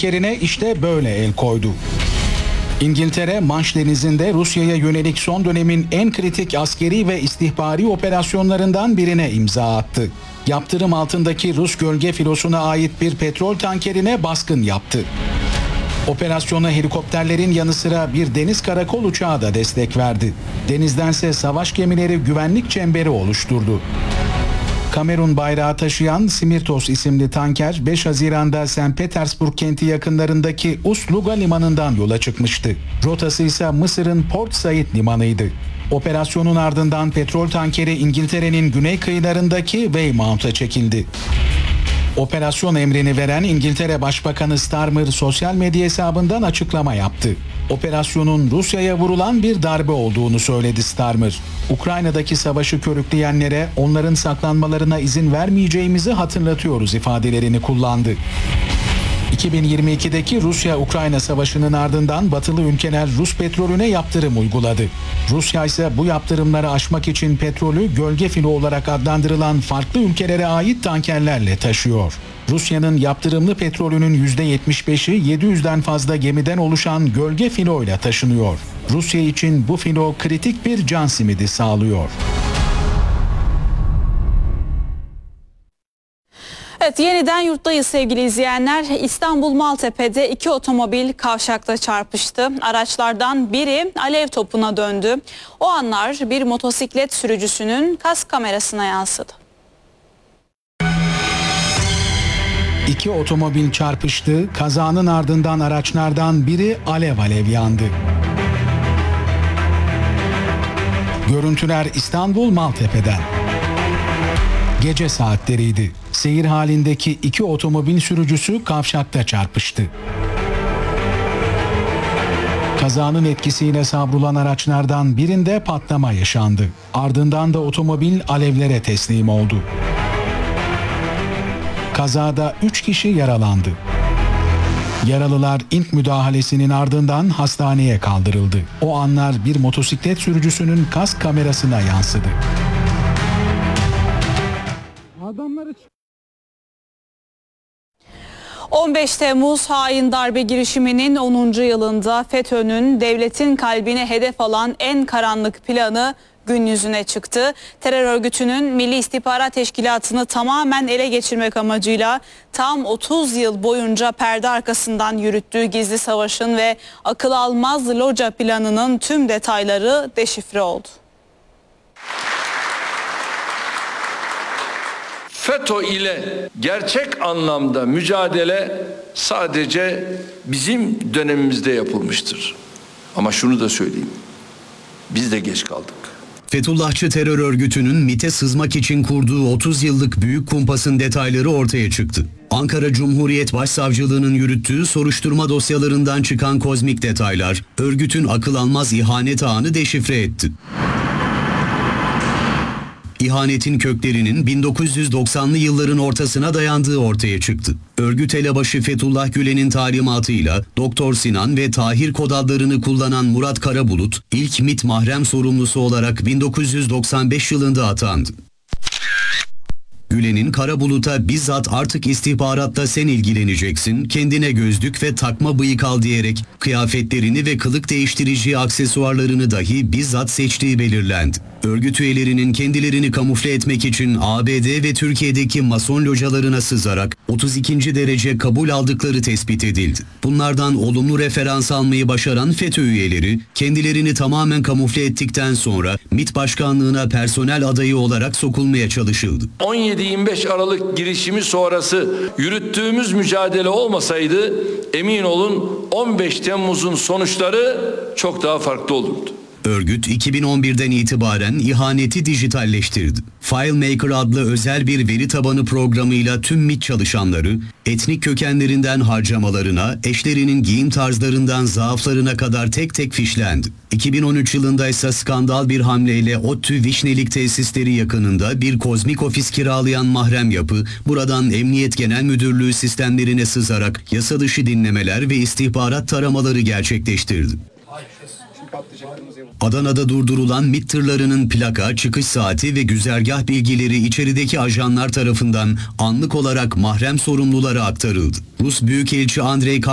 tankerine işte böyle el koydu. İngiltere, Manş Denizi'nde Rusya'ya yönelik son dönemin en kritik askeri ve istihbari operasyonlarından birine imza attı. Yaptırım altındaki Rus gölge filosuna ait bir petrol tankerine baskın yaptı. Operasyona helikopterlerin yanı sıra bir deniz karakol uçağı da destek verdi. Denizdense savaş gemileri güvenlik çemberi oluşturdu. Kamerun bayrağı taşıyan Simirtos isimli tanker 5 Haziran'da St. Petersburg kenti yakınlarındaki Ust-Luga limanından yola çıkmıştı. Rotası ise Mısır'ın Port Said limanıydı. Operasyonun ardından petrol tankeri İngiltere'nin güney kıyılarındaki Weymouth'a çekildi. Operasyon emrini veren İngiltere Başbakanı Starmer sosyal medya hesabından açıklama yaptı. Operasyonun Rusya'ya vurulan bir darbe olduğunu söyledi Starmer. Ukrayna'daki savaşı körükleyenlere onların saklanmalarına izin vermeyeceğimizi hatırlatıyoruz ifadelerini kullandı. 2022'deki Rusya-Ukrayna savaşının ardından batılı ülkeler Rus petrolüne yaptırım uyguladı. Rusya ise bu yaptırımları aşmak için petrolü gölge filo olarak adlandırılan farklı ülkelere ait tankerlerle taşıyor. Rusya'nın yaptırımlı petrolünün %75'i 700'den fazla gemiden oluşan gölge filoyla taşınıyor. Rusya için bu filo kritik bir can simidi sağlıyor. Evet, yeniden yurttayız sevgili izleyenler. İstanbul Maltepe'de 2 otomobil kavşakta çarpıştı. Araçlardan biri alev topuna döndü. O anlar bir motosiklet sürücüsünün kask kamerasına yansıdı. 2 otomobil çarpıştı. Kazanın ardından araçlardan biri alev alev yandı. Görüntüler İstanbul Maltepe'den. Gece saatleriydi. Seyir halindeki 2 otomobil sürücüsü kavşakta çarpıştı. Kazanın etkisiyle savrulan araçlardan birinde patlama yaşandı. Ardından da otomobil alevlere teslim oldu. Kazada 3 kişi yaralandı. Yaralılar ilk müdahalesinin ardından hastaneye kaldırıldı. O anlar bir motosiklet sürücüsünün kask kamerasına yansıdı. 15 Temmuz hain darbe girişiminin 10. yılında FETÖ'nün devletin kalbine hedef alan en karanlık planı gün yüzüne çıktı. Terör örgütünün Milli İstihbarat Teşkilatı'nı tamamen ele geçirmek amacıyla tam 30 yıl boyunca perde arkasından yürüttüğü gizli savaşın ve akıl almaz loca planının tüm detayları deşifre oldu. FETÖ ile gerçek anlamda mücadele sadece bizim dönemimizde yapılmıştır. Ama şunu da söyleyeyim, biz de geç kaldık. Fethullahçı terör örgütünün MİT'e sızmak için kurduğu 30 yıllık büyük kumpasın detayları ortaya çıktı. Ankara Cumhuriyet Başsavcılığı'nın yürüttüğü soruşturma dosyalarından çıkan kozmik detaylar, örgütün akıl almaz ihanet ağını deşifre etti. İhanetin köklerinin 1990'lı yılların ortasına dayandığı ortaya çıktı. Örgüt elebaşı Fethullah Gülen'in talimatıyla Doktor Sinan ve Tahir kod adlarını kullanan Murat Karabulut ilk MİT mahrem sorumlusu olarak 1995 yılında atandı. Gülen'in Karabulut'a bizzat artık istihbaratla sen ilgileneceksin, kendine gözlük ve takma bıyık al diyerek kıyafetlerini ve kılık değiştirici aksesuarlarını dahi bizzat seçtiği belirlendi. Örgüt üyelerinin kendilerini kamufle etmek için ABD ve Türkiye'deki mason localarına sızarak 32. derece kabul aldıkları tespit edildi. Bunlardan olumlu referans almayı başaran FETÖ üyeleri kendilerini tamamen kamufle ettikten sonra MİT başkanlığına personel adayı olarak sokulmaya çalışıldı. 17-25 Aralık girişimi sonrası yürüttüğümüz mücadele olmasaydı emin olun 15 Temmuz'un sonuçları çok daha farklı olurdu. Örgüt 2011'den itibaren ihaneti dijitalleştirdi. FileMaker adlı özel bir veri tabanı programıyla tüm MİT çalışanları, etnik kökenlerinden harcamalarına, eşlerinin giyim tarzlarından zaaflarına kadar tek tek fişlendi. 2013 yılında ise skandal bir hamleyle ODTÜ Vişnelik tesisleri yakınında bir kozmik ofis kiralayan mahrem yapı, buradan Emniyet Genel Müdürlüğü sistemlerine sızarak yasa dışı dinlemeler ve istihbarat taramaları gerçekleştirdi. Adana'da durdurulan MİT tırlarının plaka, çıkış saati ve güzergah bilgileri içerideki ajanlar tarafından anlık olarak mahrem sorumlulara aktarıldı. Rus Büyükelçi Andrei